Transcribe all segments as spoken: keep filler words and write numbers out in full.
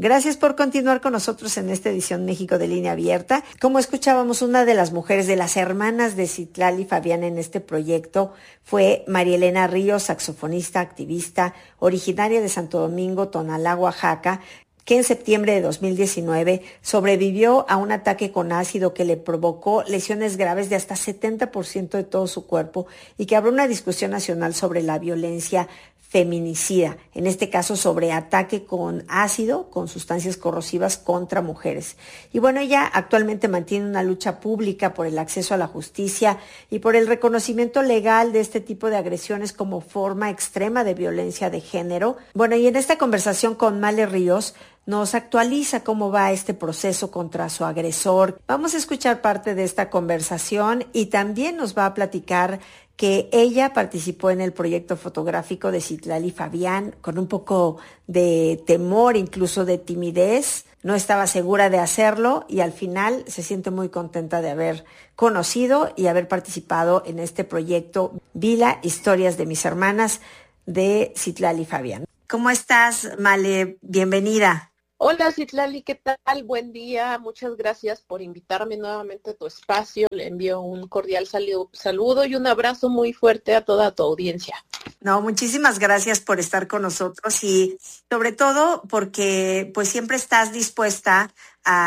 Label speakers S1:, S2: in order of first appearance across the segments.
S1: Gracias por continuar con nosotros en esta edición México de Línea Abierta. Como escuchábamos, una de las mujeres, de las hermanas de Citlali Fabián en este proyecto fue María Elena Ríos, saxofonista, activista, originaria de Santo Domingo, Tonalá, Oaxaca, que en septiembre de dos mil diecinueve sobrevivió a un ataque con ácido que le provocó lesiones graves de hasta setenta por ciento de todo su cuerpo y que abrió una discusión nacional sobre la violencia feminicida, en este caso sobre ataque con ácido, con sustancias corrosivas contra mujeres. Y bueno, ella actualmente mantiene una lucha pública por el acceso a la justicia y por el reconocimiento legal de este tipo de agresiones como forma extrema de violencia de género. Bueno, y en esta conversación con Male Ríos nos actualiza cómo va este proceso contra su agresor. Vamos a escuchar parte de esta conversación y también nos va a platicar que ella participó en el proyecto fotográfico de Citlali Fabián con un poco de temor, incluso de timidez. No estaba segura de hacerlo y al final se siente muy contenta de haber conocido y haber participado en este proyecto Vila, Historias de mis hermanas, de Citlali Fabián. ¿Cómo estás, Male? Bienvenida.
S2: Hola Citlali, ¿qué tal? Buen día, muchas gracias por invitarme nuevamente a tu espacio. Le envío un cordial saludo y un abrazo muy fuerte a toda tu audiencia.
S1: No, muchísimas gracias por estar con nosotros y sobre todo porque pues siempre estás dispuesta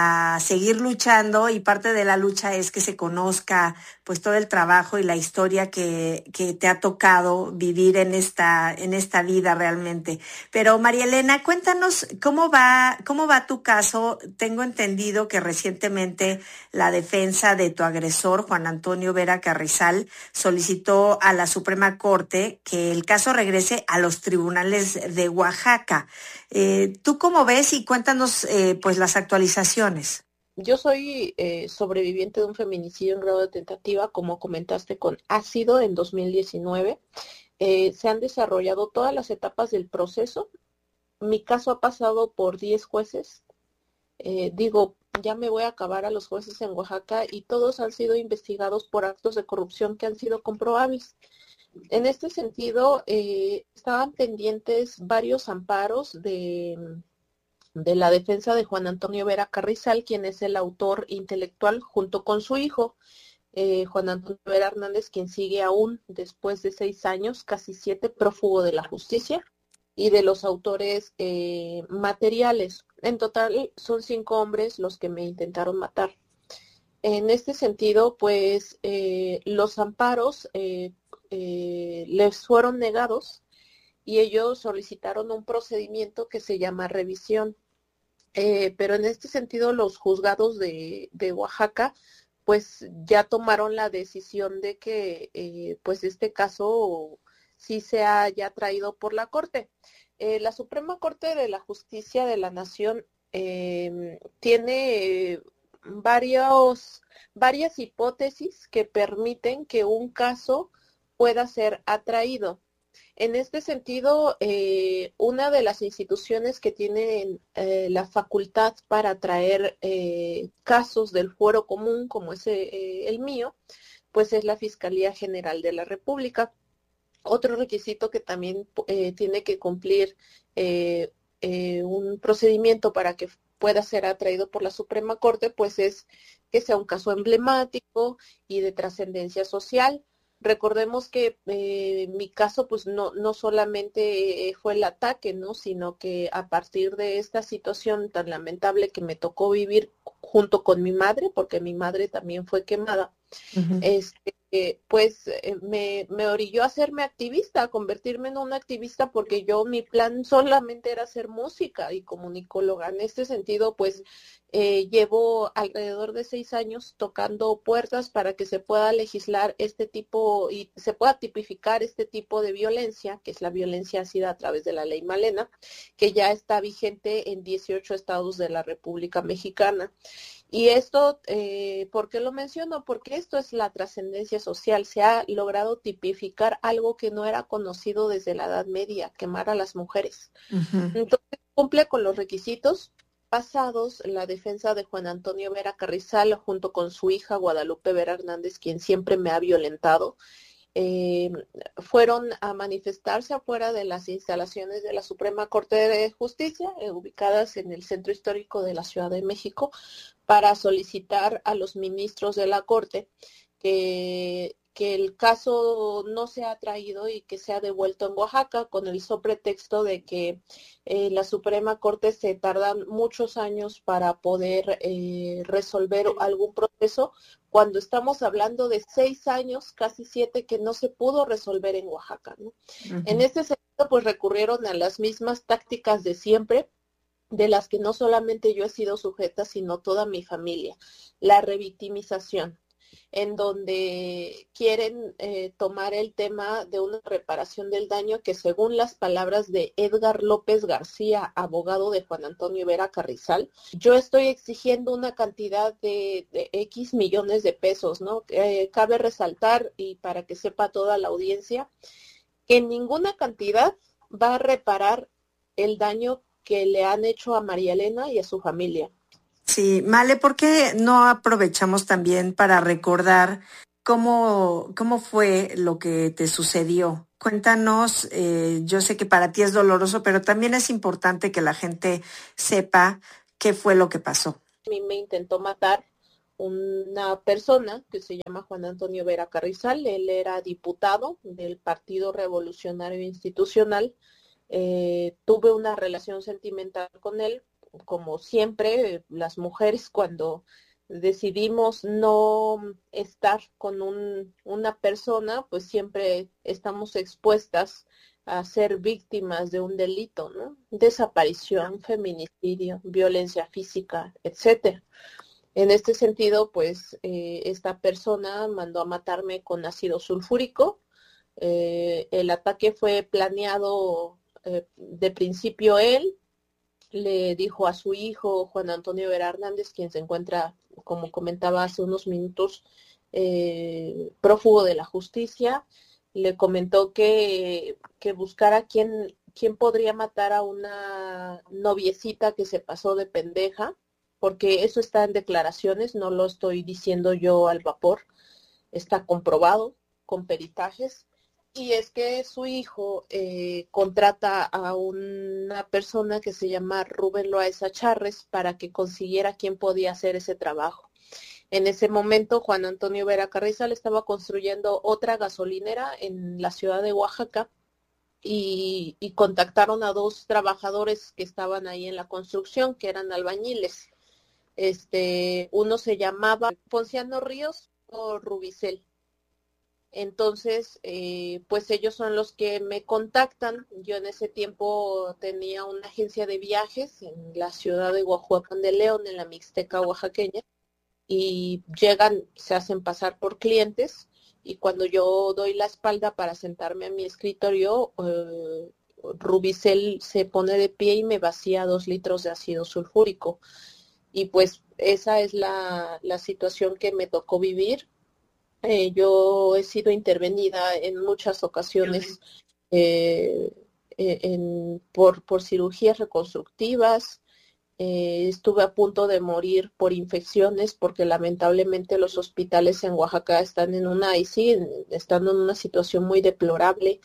S1: a seguir luchando y parte de la lucha es que se conozca pues todo el trabajo y la historia que, que te ha tocado vivir en esta, en esta vida realmente. Pero María Elena, cuéntanos cómo va, cómo va tu caso. Tengo entendido que recientemente la defensa de tu agresor, Juan Antonio Vera Carrizal, solicitó a la Suprema Corte que el caso regrese a los tribunales de Oaxaca. Eh, ¿Tú cómo ves? Y cuéntanos eh, pues las actualizaciones.
S2: Yo soy eh, sobreviviente de un feminicidio en grado de tentativa, como comentaste, con ácido en dos mil diecinueve. Eh, se han desarrollado todas las etapas del proceso. Mi caso ha pasado por diez jueces. Eh, digo, ya me voy a acabar a los jueces en Oaxaca y todos han sido investigados por actos de corrupción que han sido comprobables. En este sentido, eh, estaban pendientes varios amparos de, de la defensa de Juan Antonio Vera Carrizal, quien es el autor intelectual, junto con su hijo, eh, Juan Antonio Vera Hernández, quien sigue aún, después de seis años, casi siete, prófugo de la justicia, y de los autores eh, materiales. En total, son cinco hombres los que me intentaron matar. En este sentido, pues, eh, los amparos eh, eh, les fueron negados y ellos solicitaron un procedimiento que se llama revisión. Eh, pero en este sentido, los juzgados de, de Oaxaca, pues, ya tomaron la decisión de que, eh, pues, este caso sí se haya traído por la Corte. Eh, la Suprema Corte de la Justicia de la Nación eh, tiene eh, varios, varias hipótesis que permiten que un caso pueda ser atraído. En este sentido, eh, una de las instituciones que tienen eh, la facultad para traer eh, casos del fuero común, como es eh, el mío, pues es la Fiscalía General de la República. Otro requisito que también eh, tiene que cumplir eh, eh, un procedimiento para que pueda ser atraído por la Suprema Corte, pues es que sea un caso emblemático y de trascendencia social. Recordemos que eh, mi caso, pues no, no solamente fue el ataque, ¿no? Sino que a partir de esta situación tan lamentable que me tocó vivir junto con mi madre, porque mi madre también fue quemada, uh-huh. este, eh, pues eh, me, me orilló a hacerme activista, a convertirme en una activista, porque yo, mi plan solamente era hacer música y comunicóloga. En este sentido, pues eh, llevo alrededor de seis años tocando puertas para que se pueda legislar este tipo y se pueda tipificar este tipo de violencia, que es la violencia ácida a través de la ley Malena, que ya está vigente en dieciocho estados de la República Mexicana. Y esto, eh, ¿por qué lo menciono? Porque esto es la trascendencia social. Se ha logrado tipificar algo que no era conocido desde la Edad Media, quemar a las mujeres. Uh-huh. Entonces, cumple con los requisitos pasados. La defensa de Juan Antonio Vera Carrizal, junto con su hija Guadalupe Vera Hernández, quien siempre me ha violentado, eh, fueron a manifestarse afuera de las instalaciones de la Suprema Corte de Justicia, eh, ubicadas en el centro histórico de la Ciudad de México, para solicitar a los ministros de la Corte que, que el caso no sea traído y que sea devuelto en Oaxaca, con el sobretexto de que eh, la Suprema Corte se tardan muchos años para poder eh, resolver algún proceso, cuando estamos hablando de seis años, casi siete, que no se pudo resolver en Oaxaca, ¿no? Uh-huh. En este sentido, pues recurrieron a las mismas tácticas de siempre, de las que no solamente yo he sido sujeta, sino toda mi familia: la revictimización, en donde quieren eh, tomar el tema de una reparación del daño que, según las palabras de Edgar López García, abogado de Juan Antonio Vera Carrizal, yo estoy exigiendo una cantidad de, de X millones de pesos, ¿no? Eh, cabe resaltar, y para que sepa toda la audiencia, que ninguna cantidad va a reparar el daño que le han hecho a María Elena y a su familia.
S1: Sí, Male, ¿por qué no aprovechamos también para recordar cómo, cómo fue lo que te sucedió? Cuéntanos, eh, yo sé que para ti es doloroso, pero también es importante que la gente sepa qué fue lo que pasó.
S2: A mí me intentó matar una persona que se llama Juan Antonio Vera Carrizal. Él era diputado del Partido Revolucionario Institucional. Eh, tuve una relación sentimental con él. Como siempre, las mujeres, cuando decidimos no estar con un, una persona, pues siempre estamos expuestas a ser víctimas de un delito, ¿no? Desaparición, feminicidio, violencia física, etcétera. En este sentido, pues eh, esta persona mandó a matarme con ácido sulfúrico. Eh, el ataque fue planeado eh, de principio él. Le dijo a su hijo, Juan Antonio Vera Hernández, quien se encuentra, como comentaba hace unos minutos, eh, prófugo de la justicia, le comentó que, que buscara quién, quién podría matar a una noviecita que se pasó de pendeja, porque eso está en declaraciones, no lo estoy diciendo yo al vapor, está comprobado con peritajes. Y es que su hijo eh, contrata a una persona que se llama Rubén Loaiza Charres para que consiguiera quién podía hacer ese trabajo. En ese momento, Juan Antonio Vera Carrizal estaba construyendo otra gasolinera en la ciudad de Oaxaca y, y contactaron a dos trabajadores que estaban ahí en la construcción, que eran albañiles. Este, uno se llamaba Ponciano Ríos o Rubicel. Entonces, eh, pues ellos son los que me contactan. Yo en ese tiempo tenía una agencia de viajes en la ciudad de Guajuapan de León, en la Mixteca oaxaqueña, y llegan, se hacen pasar por clientes, y cuando yo doy la espalda para sentarme a mi escritorio, eh, Rubicel se pone de pie y me vacía dos litros de ácido sulfúrico. Y pues esa es la, la situación que me tocó vivir. Eh, yo he sido intervenida en muchas ocasiones eh, en, por, por cirugías reconstructivas. Eh, estuve a punto de morir por infecciones, porque lamentablemente los hospitales en Oaxaca están en una, y siguen estando en una situación muy deplorable.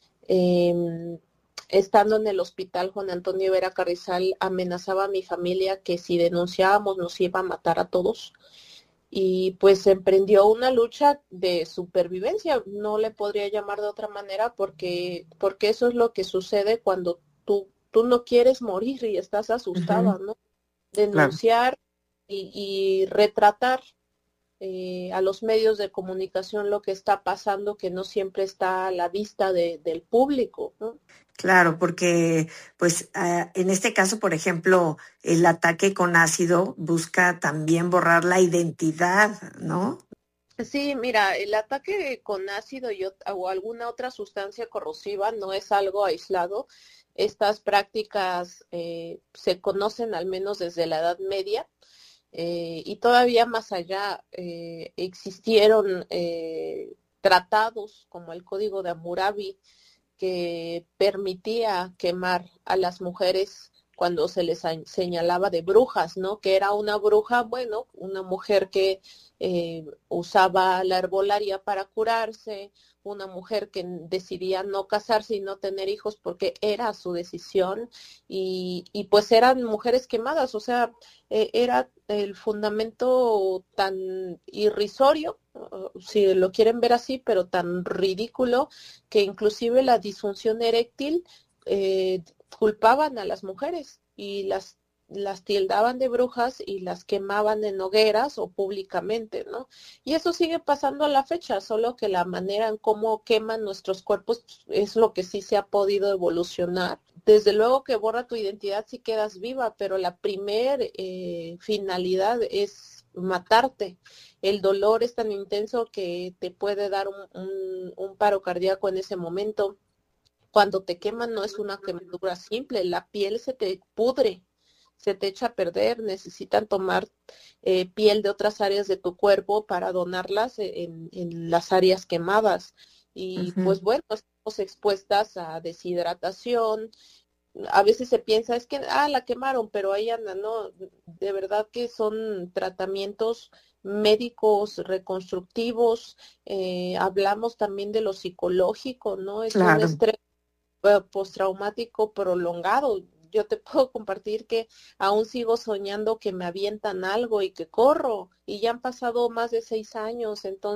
S2: Eh, estando en el hospital, Juan Antonio Vera Carrizal amenazaba a mi familia que si denunciábamos nos iba a matar a todos. Y pues emprendió una lucha de supervivencia, no le podría llamar de otra manera, porque, porque eso es lo que sucede cuando tú, tú no quieres morir y estás asustada, uh-huh. ¿no? Denunciar, claro. y, y retratar eh, a los medios de comunicación lo que está pasando, que no siempre está a la vista de, del público, ¿no?
S1: Claro, porque pues uh, en este caso, por ejemplo, el ataque con ácido busca también borrar la identidad, ¿no?
S2: Sí, mira, el ataque con ácido y, o alguna otra sustancia corrosiva no es algo aislado. Estas prácticas eh, se conocen al menos desde la Edad Media, eh, y todavía más allá eh, existieron eh, tratados como el Código de Hammurabi, que permitía quemar a las mujeres cuando se les señalaba de brujas, ¿no? Que era una bruja, bueno, una mujer que eh, usaba la herbolaria para curarse, una mujer que decidía no casarse y no tener hijos porque era su decisión, y, y pues eran mujeres quemadas, o sea, eh, era el fundamento tan irrisorio, si lo quieren ver así, pero tan ridículo, que inclusive la disfunción eréctil eh, culpaban a las mujeres y las las tildaban de brujas y las quemaban en hogueras o públicamente, ¿no? Y eso sigue pasando a la fecha, solo que la manera en cómo queman nuestros cuerpos es lo que sí se ha podido evolucionar. Desde luego que borra tu identidad si quedas viva, pero la primer eh, finalidad es matarte. El dolor es tan intenso que te puede dar un, un, un paro cardíaco en ese momento. Cuando te queman no es una quemadura simple, la piel se te pudre, se te echa a perder, necesitan tomar eh, piel de otras áreas de tu cuerpo para donarlas en, en las áreas quemadas. Y
S1: Uh-huh.
S2: pues bueno, estamos expuestas a deshidratación. A veces se piensa, es que, ah, la quemaron, pero ahí anda, ¿no? De verdad que son tratamientos médicos reconstructivos. Eh, hablamos también de lo psicológico, ¿no? Es un
S1: Claro.
S2: estrés postraumático prolongado. Yo te puedo compartir que aún sigo soñando que me avientan algo y que corro, y ya han pasado más de seis años, entonces